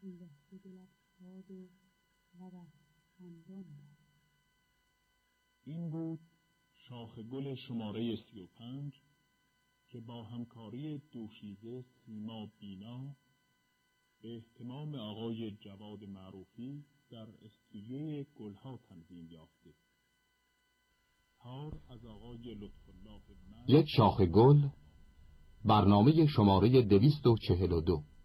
پیوسته دلت شاد و لبت خندان باد. این بود شاخ گل شماره 35 که با همکاری دوشیزه سیما بینا به اهتمام آقای جواد معروفی در استودیوی گلها تنظیم یافته. تار از آقای لطف‌الله. یک شاخ گل، برنامه شماره 242.